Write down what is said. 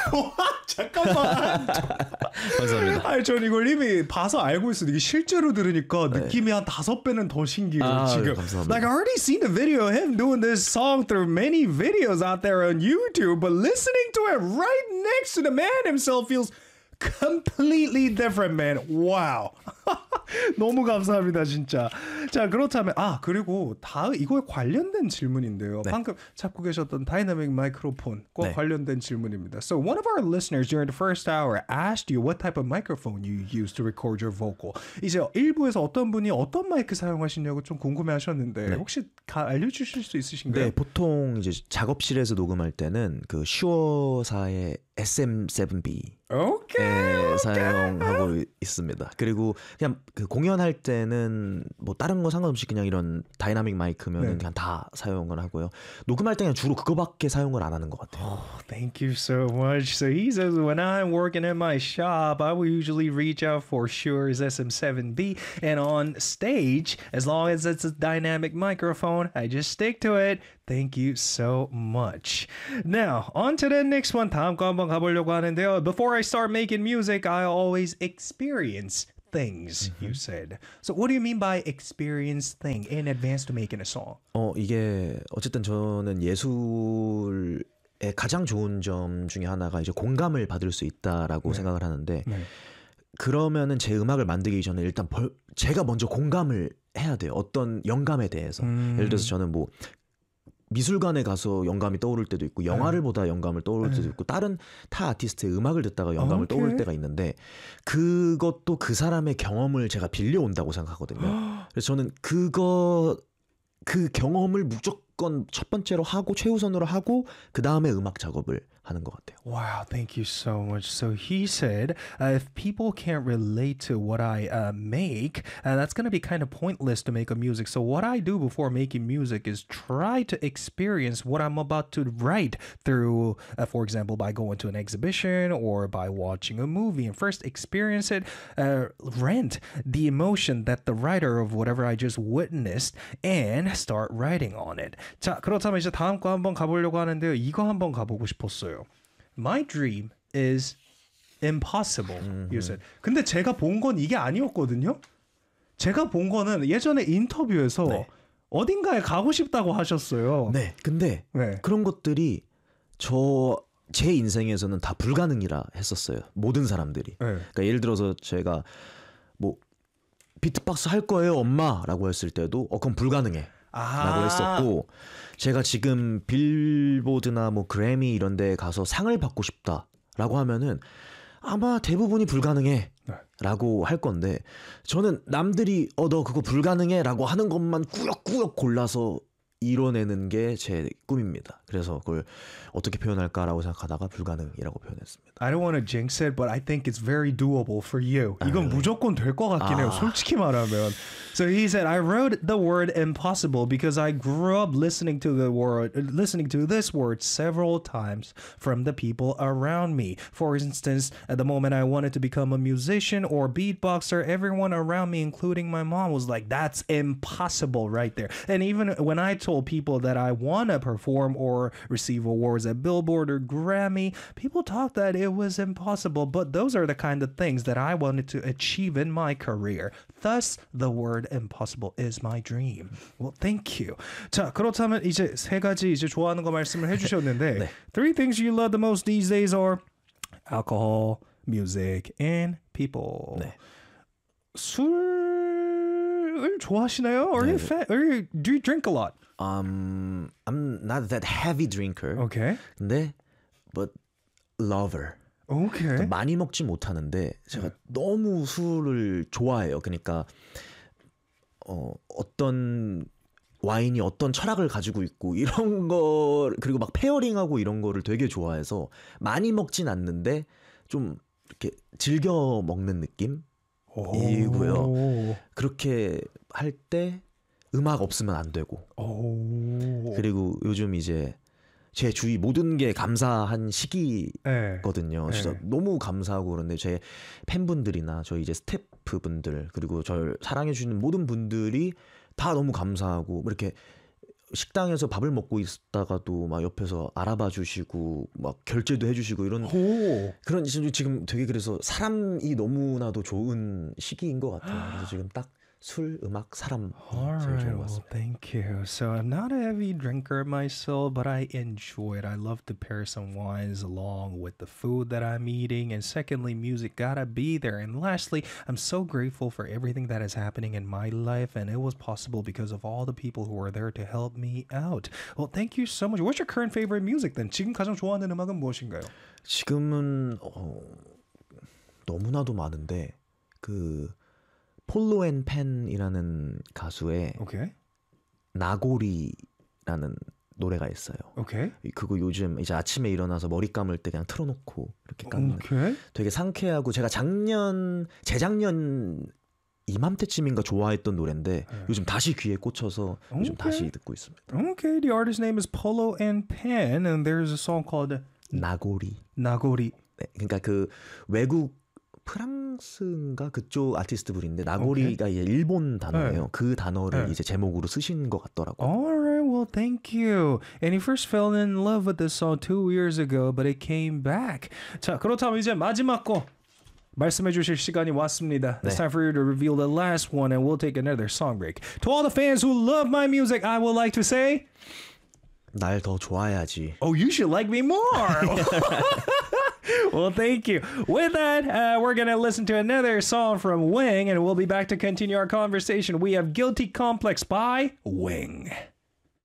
잠깐만. 감사합니다. 아니, 전 이걸 이미 봐서 알고 있어요. 이게 실제로 들으니까 느낌이 한 5배는 더 신기해요. 지금. 감사합니다. Like I already seen the video of him doing this song through many videos out there on YouTube, but listening to it right next to the man himself feels completely different, man. Wow. 너무 감사합니다, 진짜. 자, 그렇다면 그리고 이거에 관련된 질문인데요. 네. 방금 잡고 계셨던 다이나믹 마이크로폰과 네. 관련된 질문입니다. So one of our listeners during the first hour asked you what type of microphone you use to record your vocal. 이제 일부에서 어떤 분이 어떤 마이크 사용하시냐고 좀 궁금해하셨는데 혹시 알려주실 수 있으신가요? 네, 보통 이제 작업실에서 녹음할 때는 그 슈어사의 SM7B 오케이. 사용하고 있습니다. 그리고 그냥 그 공연할 때는 뭐 다른 거 상관없이 그냥 이런 다이나믹 마이크면은 그냥 다 사용을 하고요. 녹음할 때는 주로 그거밖에 사용을 안 하는 것 같아요. Thank you so much. So he says, when I'm working in my shop, I will usually reach out for Shure's SM7B. And on stage, as long as it's a dynamic microphone, I just stick to it. Thank you so much. Now, on to the next one. 다음 거 한번 가보려고 하는데요. Before I start making music, I always experience things, you said. So what do you mean by experience thing in advance to making a song? 이게 어쨌든 저는 예술의 가장 좋은 점 중에 하나가 이제 공감을 받을 수 있다라고 생각을 하는데 그러면은 제 음악을 만들기 전에 일단 제가 먼저 공감을 해야 돼요. 어떤 영감에 대해서. 예를 들어서 저는 뭐 미술관에 가서 영감이 떠오를 때도 있고 영화를 보다 영감을 떠오를 때도 있고 다른 타 아티스트의 음악을 듣다가 영감을 떠오를 때가 있는데 그것도 그 사람의 경험을 제가 빌려온다고 생각하거든요. 그래서 저는 그 경험을 무조건 첫 번째로 하고 최우선으로 하고 그 다음에 음악 작업을 하는 것 같아요. Wow, thank you so much. So he said, if people can't relate to what I make, that's going to be kind of pointless to make a music. So what I do before making music is try to experience what I'm about to write through, for example, by going to an exhibition or by watching a movie and first experience it, rent the emotion that the writer of whatever I just witnessed and start writing on it. 자, 그렇다면 이제 다음 거 한번 가보려고 하는데요. 이거 한번 가보고 싶었어요. My dream is impossible. You said. 근데 제가 본 건 이게 아니었거든요. 제가 본 거는 예전에 인터뷰에서 어딘가에 가고 싶다고 하셨어요. 네, 근데 그런 것들이 제 인생에서는 다 불가능이라 했었어요. 모든 사람들이. 그러니까 예를 들어서 제가 뭐 비트박스 할 거예요, 엄마라고 했을 때도 그건 불가능해. 라고 했었고 제가 지금 빌보드나 뭐 그래미 이런 데 가서 상을 받고 싶다라고 하면은 아마 대부분이 불가능해 라고 할 건데 저는 남들이 너 그거 불가능해 라고 하는 것만 꾸역꾸역 골라서 이뤄내는 게 제 꿈입니다. 그래서 그걸 어떻게 표현할까라고 생각하다가 불가능이라고 표현했습니다. I don't want to jinx it, but I think it's very doable for you. 이건 무조건 될 것 같긴 해요. 솔직히 말하면. So he said, I wrote the word impossible because I grew up listening to this word several times from the people around me. For instance, at the moment I wanted to become a musician or beatboxer, everyone around me, including my mom, was like, that's impossible right there. And even when I told people that I want to perform or receive awards at Billboard or Grammy, people thought that it was impossible. But those are the kind of things that I wanted to achieve in my career. Thus, the word impossible is my dream. Well, thank you. 자, 그렇다면 이제 세 가지 이제 좋아하는 거 말씀을 해주셨는데 Three things you love the most these days are alcohol, music, and people. 술을 좋아하시나요? Do you drink a lot? I'm not that heavy drinker. Okay. 근데 but lover. Okay. 많이 먹지 못하는데 제가 너무 술을 좋아해요. 그러니까 어떤 와인이 어떤 철학을 가지고 있고 이런 거 그리고 막 페어링하고 이런 거를 되게 좋아해서 많이 먹진 않는데 좀 이렇게 즐겨 먹는 느낌이고요. 그렇게 할 때 음악 없으면 안 되고. 그리고 요즘 이제 제 주위 모든 게 감사한 시기거든요. 그래서 너무 감사하고 그런데 제 팬분들이나 저희 이제 스태프분들 그리고 저를 사랑해 주시는 모든 분들이 다 너무 감사하고 이렇게 식당에서 밥을 먹고 있다가도 막 옆에서 알아봐 주시고 막 결제도 해주시고 이런 오. 그런 지금 되게 그래서 사람이 너무나도 좋은 시기인 것 같아요. 그래서 지금 딱 술, 음악, 사람 제일 좋은 것 Well, 같습니다. thank you. So I'm not a heavy drinker myself, but I enjoy it. I love to pair some wines along with the food that I'm eating. And secondly, music gotta be there. And lastly, I'm so grateful for everything that is happening in my life. And it was possible because of all the people who were there to help me out. Well, thank you so much. What's your current favorite music then? 지금 가장 좋아하는 음악은 무엇인가요? 지금은 너무나도 많은데 그 폴로 앤 펜이라는 가수의 Okay. 나고리라는 노래가 있어요. Okay. 그거 요즘 이제 아침에 일어나서 머리 감을 때 그냥 틀어놓고 이렇게 감는 Okay. 되게 상쾌하고 제가 재작년 이맘때쯤인가 좋아했던 노래인데 요즘 다시 귀에 꽂혀서 요즘 다시 듣고 있습니다. Okay. The artist name is Polo and Pen, and there's a song called 나고리. Nagori. 네, 그러니까 그 외국 프랑스인가 그쪽 아티스트 분인데 나고리가 이제 일본 단어예요. 네. 그 단어를 네. 이제 제목으로 쓰신 것 같더라고요. All right, well, thank you. And he first fell in love with this song 2 years ago, but it came back. 자, 그렇다면 이제 마지막 거 말씀해 주실 시간이 왔습니다. It's time for you to reveal the last one, and we'll take another song break. To all the fans who love my music, I would like to say, 날 더 좋아해야지. oh, you should like me more. Well, thank you. With that, we're going to listen to another song from Wing, and we'll be back to continue our conversation. We have Guilty Complex by Wing.